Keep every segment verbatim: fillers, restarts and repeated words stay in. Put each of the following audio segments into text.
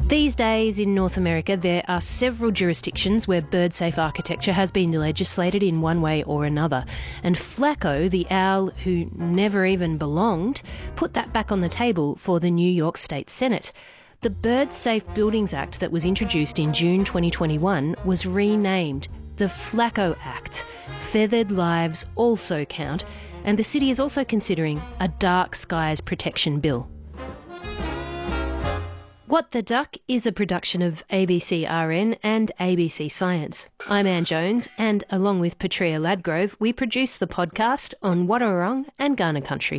These days in North America, there are several jurisdictions where bird-safe architecture has been legislated in one way or another. And Flacco, the owl who never even belonged, put that back on the table for the New York State Senate. The Bird Safe Buildings Act that was introduced in June twenty twenty-one was renamed the Flacco Act. Feathered lives also count, and the city is also considering a dark skies protection bill. What the Duck is a production of A B C R N and A B C Science. I'm Anne Jones, and along with Petrea Ladgrove, we produce the podcast on Wadawurrung and Kaurna country.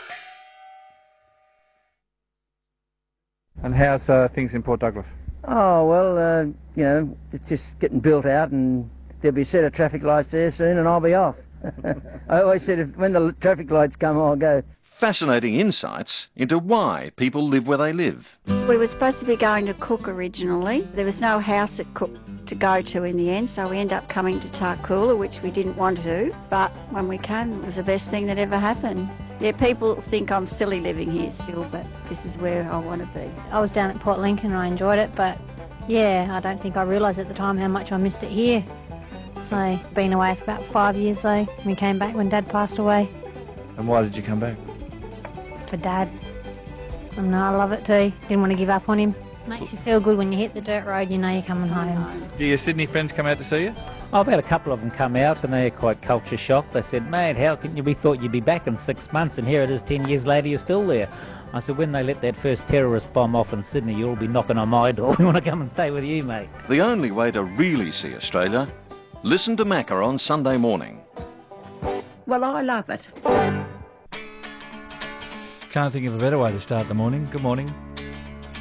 And how's uh, things in Port Douglas? Oh, well, uh, you know, it's just getting built out and there'll be a set of traffic lights there soon and I'll be off. I always said if, when the traffic lights come, I'll go. Fascinating insights into why people live where they live. We were supposed to be going to Cook originally. There was no house at Cook to go to in the end, so we ended up coming to Tarcoola, which we didn't want to. But when we came, it was the best thing that ever happened. Yeah, people think I'm silly living here still, but this is where I want to be. I was down at Port Lincoln and I enjoyed it, but yeah, I don't think I realised at the time how much I missed it here. So, been away for about five years though. We came back when Dad passed away. And why did you come back? For Dad. And I love it too. Didn't want to give up on him. Makes you feel good when you hit the dirt road, you know you're coming home. Do your Sydney friends come out to see you? I've had a couple of them come out and they're quite culture shocked. They said, mate, how can you, we thought you'd be back in six months and here it is ten years later, you're still there. I said, when they let that first terrorist bomb off in Sydney, you'll be knocking on my door. We want to come and stay with you, mate. The only way to really see Australia, listen to Macca on Sunday morning. Well, I love it. Can't think of a better way to start the morning. Good morning.